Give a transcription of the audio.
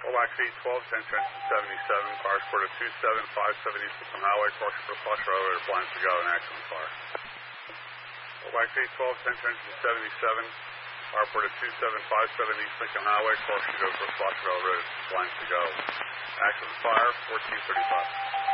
Wax 812, 10 Trenton 77, cars reported 2757 East Lincoln Highway, crossing for Flush Road, blind to go, an accident fire. Wax 812, 10 Trenton 77, car reported 2757 East Lincoln Highway, crossing over Flush Road, blind to go. Accident fire, 1435.